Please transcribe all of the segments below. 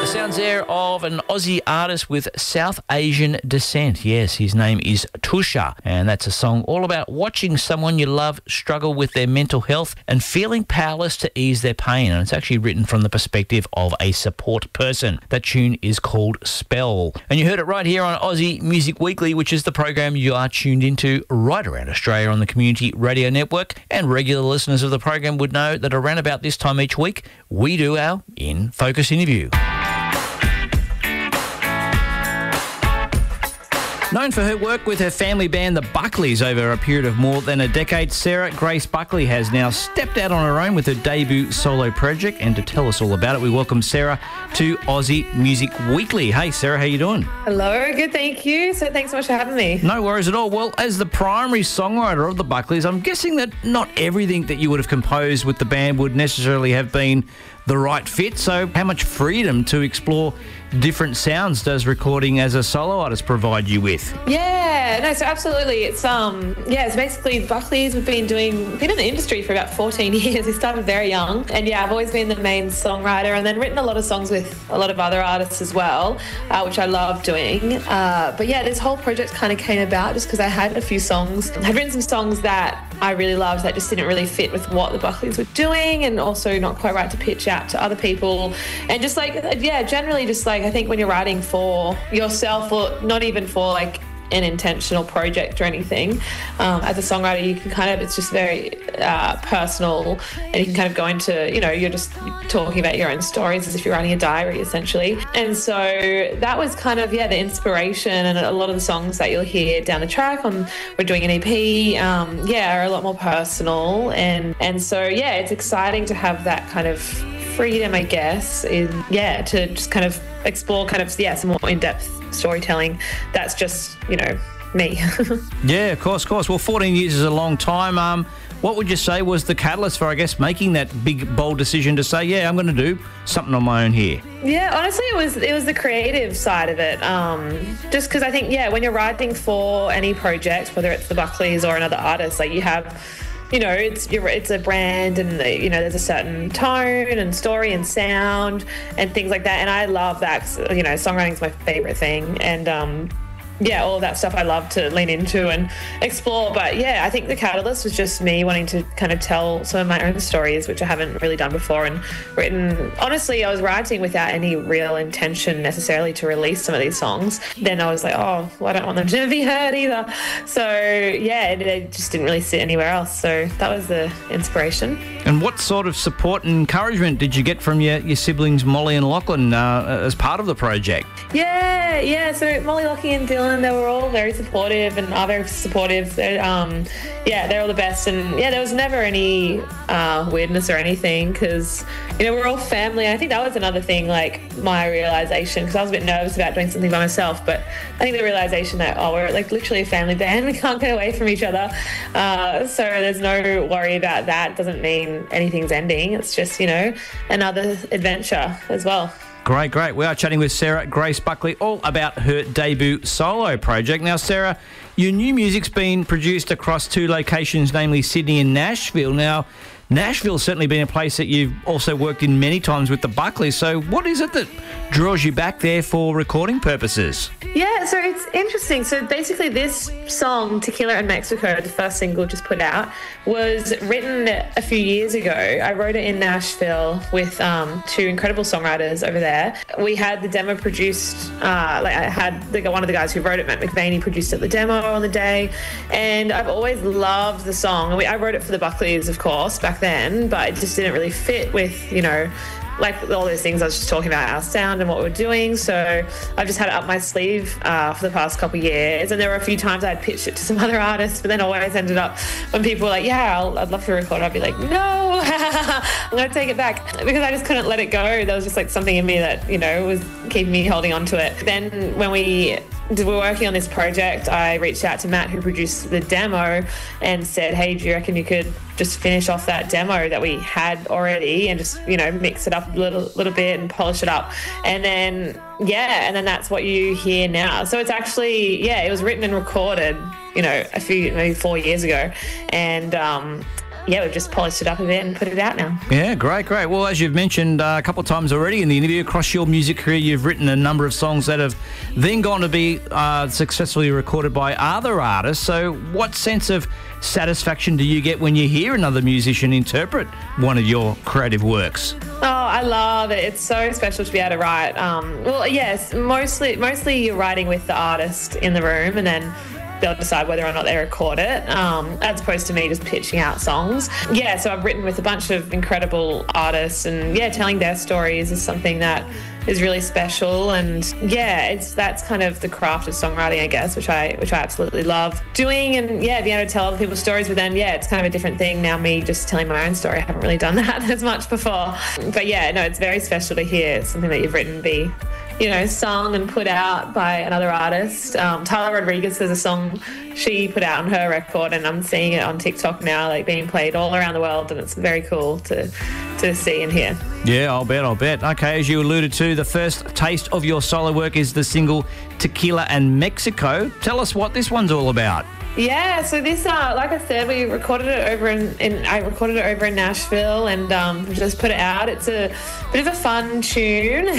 Sounds there of an Aussie artist with South Asian descent. Yes, his name is Tusha, and that's a song all about watching someone you love struggle with their mental health and feeling powerless to ease their pain. And it's actually written from the perspective of a support person. That tune is called Spell. And you heard it right here on Aussie Music Weekly, which is the program you are tuned into right around Australia on the Community Radio Network. And regular listeners of the program would know that around about this time each week, we do our In Focus interview. Known for her work with her family band, the Buckleys, over a period of more than a decade, Sarah Grace Buckley has now stepped out on her own with her debut solo project. And to tell us all about it, we welcome Sarah to Aussie Music Weekly. Hey, Sarah, how you doing? Hello, good, thank you. So thanks so much for having me. No worries at all. Well, as the primary songwriter of the Buckleys, I'm guessing that not everything that you would have composed with the band would necessarily have been the right fit. So how much freedom to explore different sounds does recording as a solo artist provide you with? Yeah, no, so absolutely. It's it's basically Buckley's. We've been in the industry for about 14 years. We started very young, and I've always been the main songwriter, and then written a lot of songs with a lot of other artists as well, which I love doing. But yeah, this whole project kind of came about just because I had a few songs. I'd written some songs that I really loved that just didn't really fit with what the Buckleys were doing, and also not quite right to pitch out to other people. And just generally I think when you're writing for yourself, or not even for like an intentional project or anything, as a songwriter, you can kind of, it's just very personal, and you can kind of go into, you're just talking about your own stories as if you're writing a diary essentially. And so that was kind of, the inspiration, and a lot of the songs that you'll hear down the track we're doing an EP, are a lot more personal. And so, it's exciting to have that kind of freedom, I guess, to just kind of explore some more in-depth storytelling that's just, me. Yeah, of course. Well, 14 years is a long time. What would you say was the catalyst for, I guess, making that big, bold decision to say, I'm going to do something on my own here? Yeah, honestly, it was the creative side of it. Just because I think, when you're writing for any project, whether it's the Buckleys or another artist, like you have, it's a brand, and there's a certain tone and story and sound and things like that. And I love that, 'cause, songwriting is my favorite thing. And all of that stuff I love to lean into and explore. But I think the catalyst was just me wanting to kind of tell some of my own stories, which I haven't really done before, and written. Honestly, I was writing without any real intention necessarily to release some of these songs. Then I was like, I don't want them to be heard either. So it just didn't really sit anywhere else. So that was the inspiration. And what sort of support and encouragement did you get from your siblings Molly and Lachlan as part of the project? So Molly, Lachlan and Dylan, they were all very supportive and are very supportive. They're all the best. And there was never any weirdness or anything, because we're all family. I think that was another thing, like my realization, because I was a bit nervous about doing something by myself, but I think the realization that we're like literally a family band, we can't get away from each other, so there's no worry about that. It doesn't mean anything's ending. It's just another adventure as well. Great. We are chatting with Sarah Grace Buckley all about her debut solo project. Now, Sarah, your new music's been produced across 2 locations, namely Sydney and Nashville. Now, Nashville's certainly been a place that you've also worked in many times with the Buckleys. So what is it that draws you back there for recording purposes? Yeah, so it's interesting. So basically this song, Tequila and Mexico, the first single just put out, was written a few years ago. I wrote it in Nashville with 2 incredible songwriters over there. We had the demo produced, I had one of the guys who wrote it, Matt McVaney, produced it, the demo on the day. And I've always loved the song. I wrote it for the Buckleys, of course, back then, but it just didn't really fit with, like all those things I was just talking about, our sound and what we're doing. So I've just had it up my sleeve for the past couple of years. And there were a few times I'd pitched it to some other artists, but then always ended up when people were like, I'd love to record it, I'd be like, no, I'm going to take it back, because I just couldn't let it go. There was just like something in me that, was keeping me holding on to it. Then when we were working on this project, I reached out to Matt, who produced the demo, and said, hey, do you reckon you could just finish off that demo that we had already and just, mix it up a little bit and polish it up? And then, and then that's what you hear now. So it's actually, it was written and recorded, maybe 4 years ago. And yeah, we've just polished it up a bit and put it out now. Yeah, great. Well, as you've mentioned a couple of times already in the interview, across your music career, you've written a number of songs that have then gone to be successfully recorded by other artists. So what sense of satisfaction do you get when you hear another musician interpret one of your creative works? Oh, I love it. It's so special to be able to write. Well, yes, mostly you're writing with the artist in the room, and then they'll decide whether or not they record it, as opposed to me just pitching out songs. Yeah, so I've written with a bunch of incredible artists, and yeah, telling their stories is something that is really special. And yeah, that's kind of the craft of songwriting, I guess, which I absolutely love doing. And yeah, being able to tell other people's stories, but then yeah, it's kind of a different thing now, me just telling my own story. I haven't really done that as much before. But yeah, no, it's very special to hear something that you've written be, you know, sung and put out by another artist. Tyler Rodriguez has a song she put out on her record, and I'm seeing it on TikTok now, like being played all around the world, and it's very cool to see and hear. Yeah, I'll bet. Okay, as you alluded to, the first taste of your solo work is the single Tequila and Mexico. Tell us what this one's all about. Yeah, so this, like I said, we recorded it over I recorded it over in Nashville, and just put it out. It's a bit of a fun tune.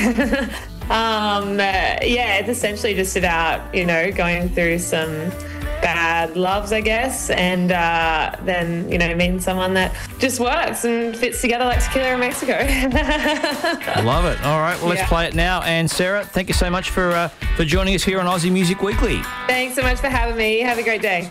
Yeah, it's essentially just about, you know, going through some bad loves, I guess, and then, you know, meeting someone that just works and fits together like tequila and Mexico. Love it. All right, well, let's play it now. And Sarah, thank you so much for joining us here on Aussie Music Weekly. Thanks so much for having me. Have a great day.